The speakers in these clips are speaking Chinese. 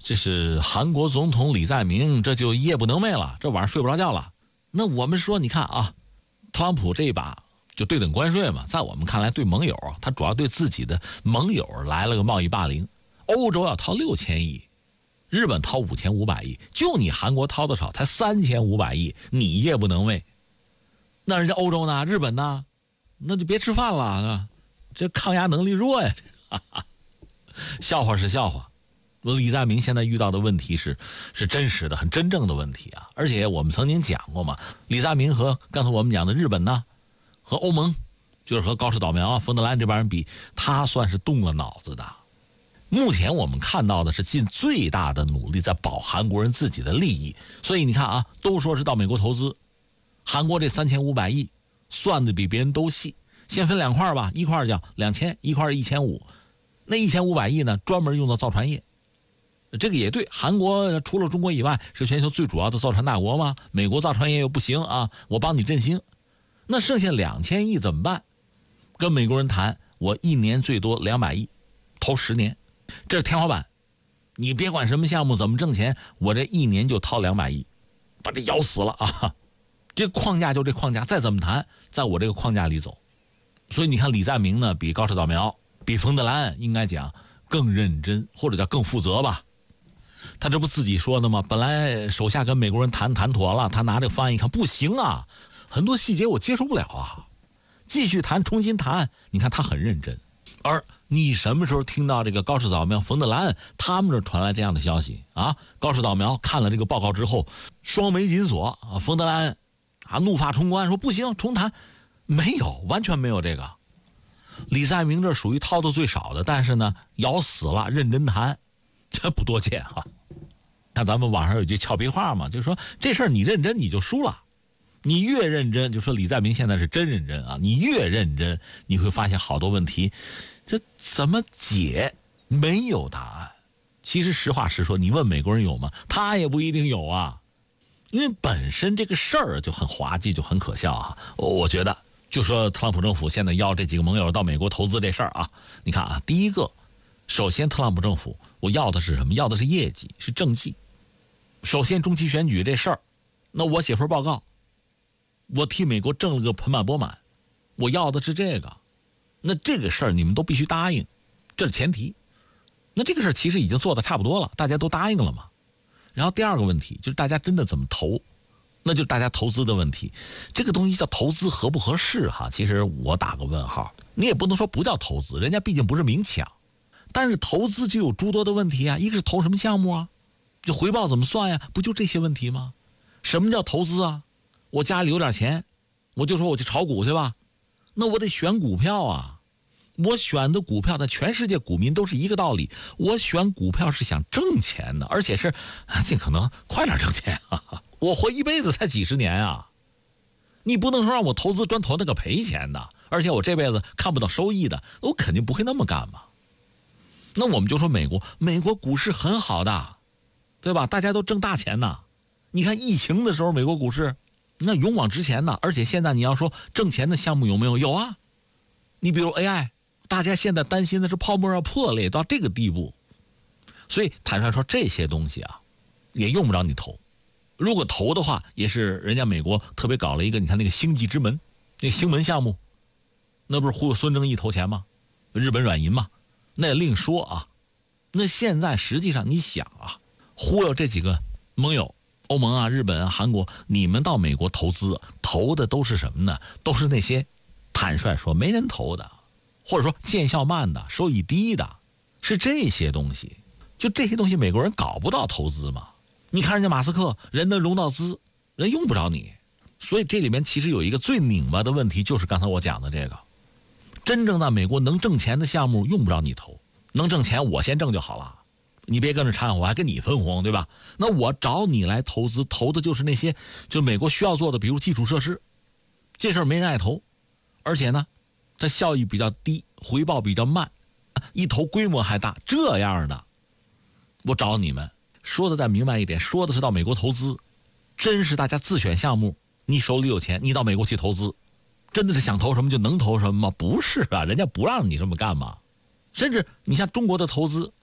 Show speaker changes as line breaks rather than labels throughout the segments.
这是韩国总统李在明，这就夜不能寐了，这晚上睡不着觉了。那我们说，你看啊，特朗普这一把就对等关税嘛，在我们看来，对盟友他主要对自己的盟友来了个贸易霸凌。欧洲要掏6000亿，日本掏5500亿，就你韩国掏的少，才3500亿，你夜不能寐。那人家欧洲呢，日本呢，那就别吃饭了啊，这抗压能力弱呀。笑话是笑话。李在明现在遇到的问题是真实的、很真正的问题啊！而且我们曾经讲过嘛，李在明和刚才我们讲的日本呢，和欧盟，就是和高市早苗啊、冯德莱恩这帮人比，他算是动了脑子的。目前我们看到的是尽最大的努力在保韩国人自己的利益，所以你看啊，都说是到美国投资，韩国这3500亿算的比别人都细，先分2块吧，一块叫2000，一块是1500，那1500亿呢，专门用到造船业。这个也对，韩国除了中国以外是全球最主要的造船大国嘛，美国造船业又不行啊，我帮你振兴。那剩下2000亿怎么办？跟美国人谈，我一年最多200亿，投10年，这是天花板。你别管什么项目怎么挣钱，我这一年就掏200亿，把这咬死了啊！这框架就这框架，再怎么谈，在我这个框架里走。所以你看李在明呢，比高市早苗，比冯德莱恩应该讲更认真，或者叫更负责吧。他这不自己说的吗？本来手下跟美国人谈妥了，他拿这个方案一看，不行啊，很多细节我接受不了啊，继续谈，重新谈。你看他很认真。而你什么时候听到这个高市早苗、冯德莱恩他们这传来这样的消息啊？高市早苗看了这个报告之后，双眉紧锁啊，冯德莱恩啊怒发冲冠，说不行，重谈。没有，完全没有这个。李在明这属于掏的最少的，但是呢，咬死了，认真谈。这不多见哈，看咱们网上有句俏皮话嘛，就是说这事儿你认真你就输了，你越认真，就说李在明现在是真认真啊，你越认真，你会发现好多问题，这怎么解没有答案。其实实话实说，你问美国人有吗？他也不一定有啊，因为本身这个事儿就很滑稽，就很可笑啊。我觉得就说特朗普政府现在要这几个盟友到美国投资这事儿啊，你看啊，第一个，首先特朗普政府我要的是什么？要的是业绩，是政绩。首先中期选举这事儿，那我写份报告，我替美国挣了个盆满钵满，我要的是这个。那这个事儿你们都必须答应，这是前提。那这个事儿其实已经做得差不多了，大家都答应了嘛。然后第二个问题就是大家真的怎么投，那就是大家投资的问题。这个东西叫投资合不合适哈？其实我打个问号。你也不能说不叫投资，人家毕竟不是明抢。但是投资就有诸多的问题啊，一个是投什么项目啊，这回报怎么算呀？不就这些问题吗？什么叫投资啊？我家里有点钱，我就说我去炒股去吧，那我得选股票啊。我选的股票，那全世界股民都是一个道理，我选股票是想挣钱的，而且是尽可能快点挣钱啊。我活一辈子才几十年啊，你不能说让我投资专投那个赔钱的，而且我这辈子看不到收益的，我肯定不会那么干嘛。那我们就说美国股市很好的，对吧？大家都挣大钱呢。你看疫情的时候，美国股市那勇往直前呢。而且现在你要说挣钱的项目有没有？有啊。你比如 AI， 大家现在担心的是泡沫要破裂到这个地步。所以坦率说，这些东西啊，也用不着你投。如果投的话，也是人家美国特别搞了一个，你看那个星际之门，那个星门项目，那不是忽悠孙正义投钱吗？日本软银嘛。那也另说啊。那现在实际上你想啊，忽悠这几个盟友，欧盟啊、日本啊、韩国，你们到美国投资，投的都是什么呢？都是那些坦率说没人投的，或者说见效慢的、收益低的，是这些东西。就这些东西美国人搞不到投资嘛。你看人家马斯克，人能融到资，人用不着你。所以这里面其实有一个最拧巴的问题，就是刚才我讲的这个。真正在美国能挣钱的项目用不着你投，能挣钱我先挣就好了，你别跟着掺和，我还跟你分红，对吧？那我找你来投资，投的就是那些就美国需要做的，比如基础设施，这事儿没人爱投，而且呢它效益比较低，回报比较慢，一投规模还大，这样的我找你们。说的再明白一点，说的是到美国投资，真是大家自选项目，你手里有钱，你到美国去投资，真的是想投什么就能投什么吗？不是啊，人家不让你这么干嘛。甚至你像中国的投资，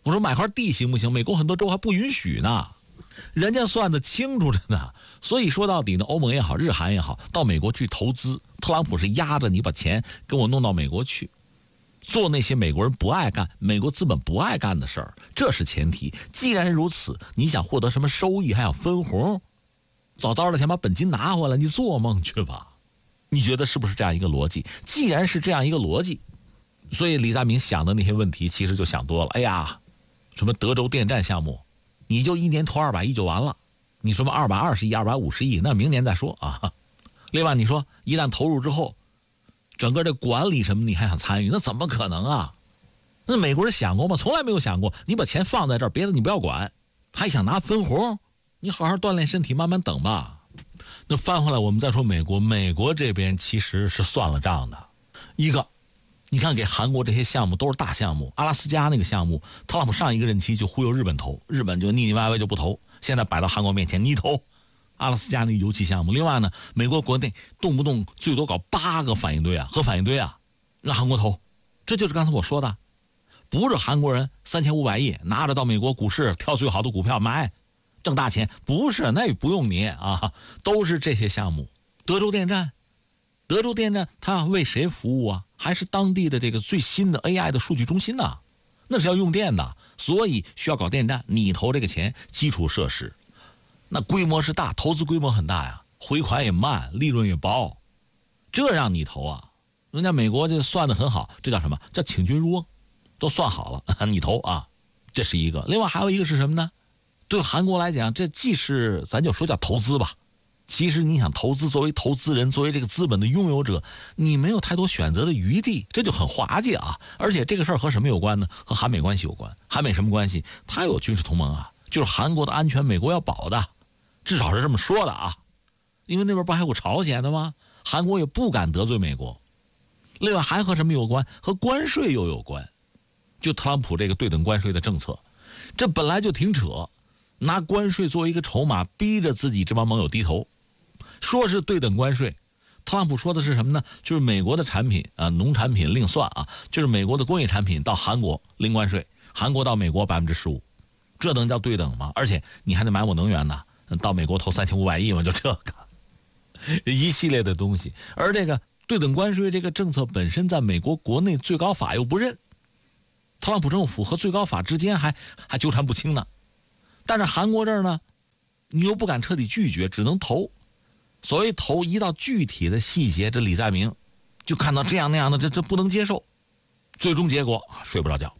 我说买块地行不行？美国很多州还不允许呢，人家算得清楚着呢。所以说到底呢，欧盟也好，日韩也好，到美国去投资，特朗普是压着你把钱跟我弄到美国去，做那些美国人不爱干、美国资本不爱干的事儿，这是前提。既然如此，你想获得什么收益，还要分红，早早的想把本金拿回来，你做梦去吧。你觉得是不是这样一个逻辑？既然是这样一个逻辑，所以李在明想的那些问题其实就想多了。哎呀，什么德州电站项目，你就一年投200亿就完了，你什么220亿、250亿，那明年再说啊。另外你说一旦投入之后，整个这管理什么你还想参与，那怎么可能啊？那美国人想过吗？从来没有想过。你把钱放在这儿，别的你不要管，还想拿分红？你好好锻炼身体，慢慢等吧。那翻回来我们再说美国，美国这边其实是算了账的。一个，你看给韩国这些项目都是大项目，阿拉斯加那个项目，特朗普上一个任期就忽悠日本投，日本就腻腻歪歪就不投，现在摆到韩国面前，你投阿拉斯加那个油气项目。另外呢，美国国内动不动最多搞8个反应堆啊，核反应堆啊，让韩国投，这就是刚才我说的，不是韩国人3500亿拿着到美国股市挑最好的股票买挣大钱，不是，那也不用你啊，都是这些项目。德州电站它为谁服务啊？还是当地的这个最新的 AI 的数据中心呢？那是要用电的，所以需要搞电站，你投这个钱，基础设施那规模是大，投资规模很大呀，回款也慢，利润也薄，这让你投啊？人家美国就算得很好，这叫什么？叫请君入瓮，都算好了，你投啊，这是一个。另外还有一个是什么呢？对韩国来讲，这既是咱就说叫投资吧，其实你想投资，作为投资人，作为这个资本的拥有者，你没有太多选择的余地，这就很滑稽啊。而且这个事儿和什么有关呢？和韩美关系有关。韩美什么关系？它有军事同盟啊，就是韩国的安全美国要保的，至少是这么说的啊。因为那边不还有朝鲜的吗？韩国也不敢得罪美国。另外还和什么有关？和关税又有关。就特朗普这个对等关税的政策，这本来就挺扯，拿关税作为一个筹码，逼着自己这帮盟友低头，说是对等关税。特朗普说的是什么呢？就是美国的产品啊，农产品另算啊，就是美国的工业产品到韩国零关税，韩国到美国15%，这能叫对等吗？而且你还得买我能源呢，到美国投3500亿嘛，就这个一系列的东西。而这个对等关税这个政策本身，在美国国内最高法又不认，特朗普政府和最高法之间还纠缠不清呢。但是韩国这儿呢，你又不敢彻底拒绝，只能投。所谓投，一到具体的细节，这李在明就看到这样那样的，这不能接受。最终结果睡不着觉。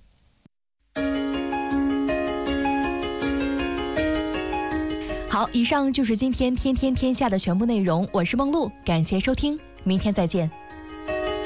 好，以上就是今天天天天下的全部内容，我是梦露，感谢收听，明天再见。